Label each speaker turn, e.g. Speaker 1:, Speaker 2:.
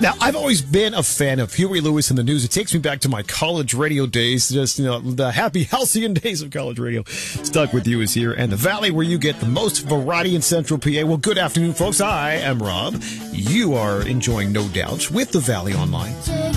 Speaker 1: Now, I've always been a fan of Huey Lewis and the News. It takes me back to my college radio days. Just, the happy, halcyon days of college radio. Stuck With You is here, and the valley where you get the most variety in Central PA. Well, good afternoon, folks. I am Rob. You are enjoying No Doubts with the Valley Online.